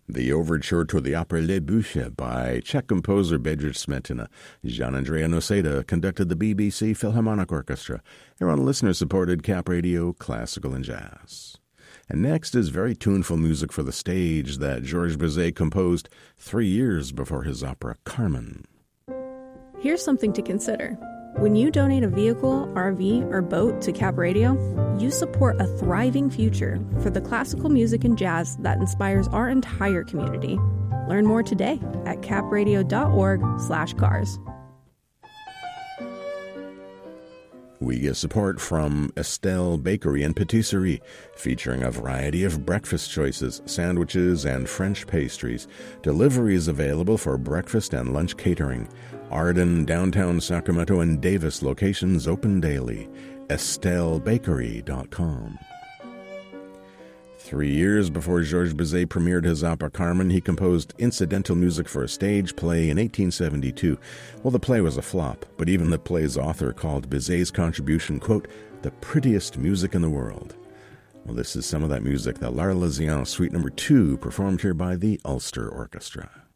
The overture to the opera Les Bûches by Czech composer Bedřich Smetana. Jean-Andrea Noseda conducted the BBC Philharmonic Orchestra here on listener-supported Cap Radio Classical and Jazz. And next is very tuneful music for the stage that Georges Bizet composed 3 years before his opera Carmen. Here's something to consider. When you donate a vehicle, RV, or boat to Cap Radio, you support a thriving future for the classical music and jazz that inspires our entire community. Learn more today at capradio.org/cars. We get support from Estelle Bakery and Patisserie, featuring a variety of breakfast choices, sandwiches, and French pastries. Delivery is available for breakfast and lunch catering. Arden, downtown Sacramento, and Davis locations open daily. EstelleBakery.com. 3 years before Georges Bizet premiered his opera Carmen, he composed incidental music for a stage play in 1872. Well, the play was a flop, but even the play's author called Bizet's contribution, quote, the prettiest music in the world. Well, this is some of that music, the L'Arlésienne Suite No. 2, performed here by the Ulster Orchestra.